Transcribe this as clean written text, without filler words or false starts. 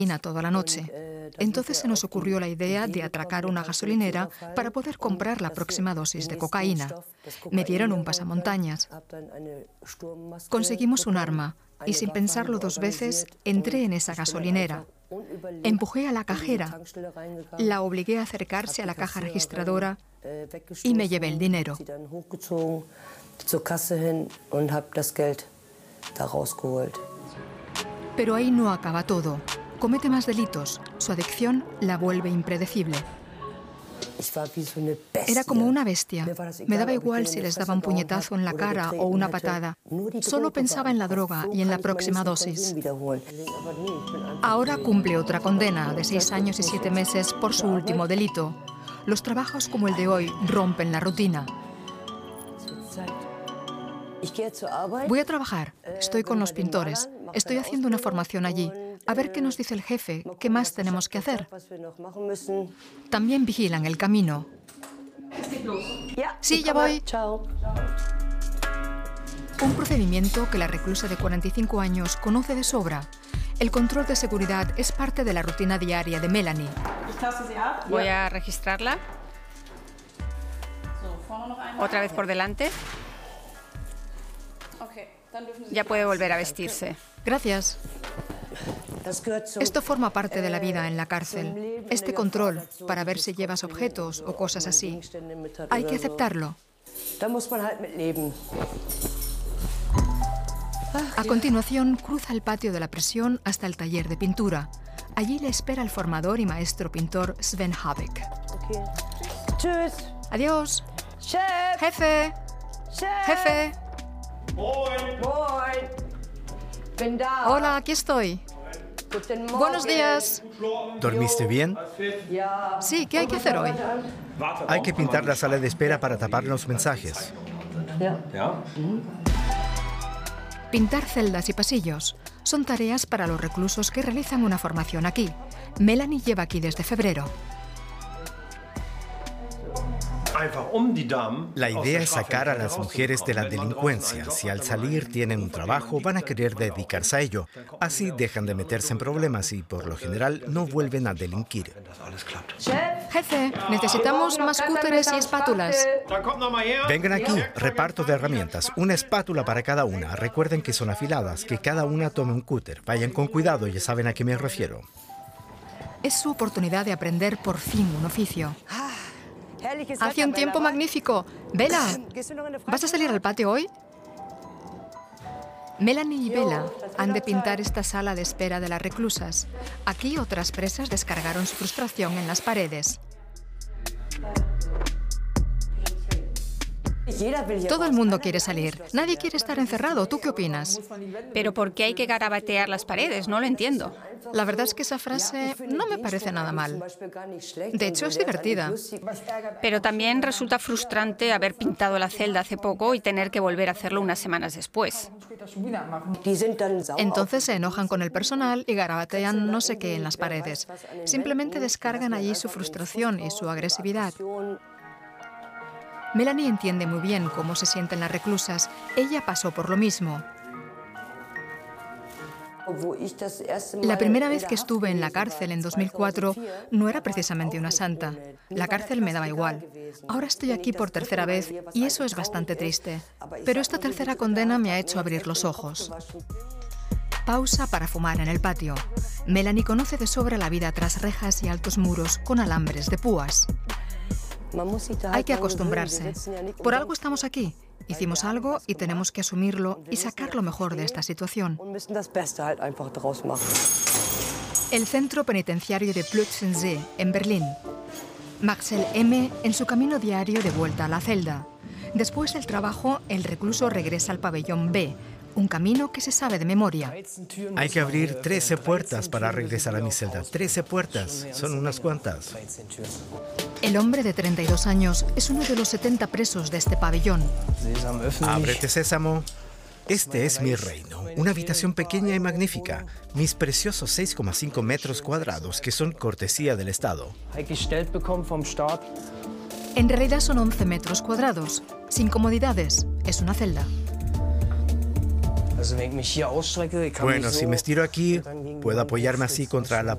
toda la noche. Entonces se nos ocurrió la idea de atracar una gasolinera para poder comprar la próxima dosis de cocaína. Me dieron un pasamontañas. Conseguimos un arma y sin pensarlo dos veces entré en esa gasolinera. Empujé a la cajera, la obligué a acercarse a la caja registradora y me llevé el dinero. Pero ahí no acaba todo. Comete más delitos. Su adicción la vuelve impredecible. Era como una bestia. Me daba igual si les daba un puñetazo en la cara o una patada. Solo pensaba en la droga y en la próxima dosis. Ahora cumple otra condena de 6 años y 7 meses por su último delito. Los trabajos como el de hoy rompen la rutina. Voy a trabajar. Estoy con los pintores. Estoy haciendo una formación allí. A ver qué nos dice el jefe, qué más tenemos que hacer. También vigilan el camino. Sí, ya voy. Un procedimiento que la reclusa de 45 años conoce de sobra. El control de seguridad es parte de la rutina diaria de Melanie. Voy a registrarla. Otra vez por delante. Ya puede volver a vestirse. Gracias. Esto forma parte de la vida en la cárcel. Este control, para ver si llevas objetos o cosas así. Hay que aceptarlo. A continuación, cruza el patio de la prisión hasta el taller de pintura. Allí le espera el formador y maestro pintor Sven Habeck. Adiós. Jefe. Jefe. Hola, aquí estoy. Buenos días. ¿Dormiste bien? Sí, ¿qué hay que hacer hoy? Hay que pintar la sala de espera para tapar los mensajes. Pintar celdas y pasillos son tareas para los reclusos que realizan una formación aquí. Melanie lleva aquí desde febrero. La idea es sacar a las mujeres de la delincuencia. Si al salir tienen un trabajo, van a querer dedicarse a ello. Así dejan de meterse en problemas y, por lo general, no vuelven a delinquir. Jefe, necesitamos más cúteres y espátulas. Vengan aquí, reparto de herramientas. Una espátula para cada una. Recuerden que son afiladas, que cada una tome un cúter. Vayan con cuidado, ya saben a qué me refiero. Es su oportunidad de aprender por fin un oficio. Hace un tiempo magnífico. Bella, ¿vas a salir al patio hoy? Melanie y Bella han de pintar esta sala de espera de las reclusas. Aquí otras presas descargaron su frustración en las paredes. Todo el mundo quiere salir. Nadie quiere estar encerrado. ¿Tú qué opinas? Pero ¿por qué hay que garabatear las paredes? No lo entiendo. La verdad es que esa frase no me parece nada mal. De hecho, es divertida. Pero también resulta frustrante haber pintado la celda hace poco y tener que volver a hacerlo unas semanas después. Entonces se enojan con el personal y garabatean no sé qué en las paredes. Simplemente descargan allí su frustración y su agresividad. Melanie entiende muy bien cómo se sienten las reclusas. Ella pasó por lo mismo. La primera vez que estuve en la cárcel en 2004 no era precisamente una santa. La cárcel me daba igual. Ahora estoy aquí por tercera vez y eso es bastante triste. Pero esta tercera condena me ha hecho abrir los ojos. Pausa para fumar en el patio. Melanie conoce de sobra la vida tras rejas y altos muros con alambres de púas. Hay que acostumbrarse. Por algo estamos aquí. Hicimos algo y tenemos que asumirlo y sacar lo mejor de esta situación. El centro penitenciario de Plötzensee, en Berlín. Marcel M. en su camino diario de vuelta a la celda. Después del trabajo, el recluso regresa al pabellón B, un camino que se sabe de memoria. Hay que abrir 13 puertas para regresar a mi celda. 13 puertas. Son unas cuantas. El hombre de 32 años es uno de los 70 presos de este pabellón. Ábrete, sésamo. Este es mi reino. Una habitación pequeña y magnífica. Mis preciosos 6,5 metros cuadrados que son cortesía del Estado. En realidad son 11 metros cuadrados. Sin comodidades. Es una celda. Bueno, si me estiro aquí, puedo apoyarme así contra la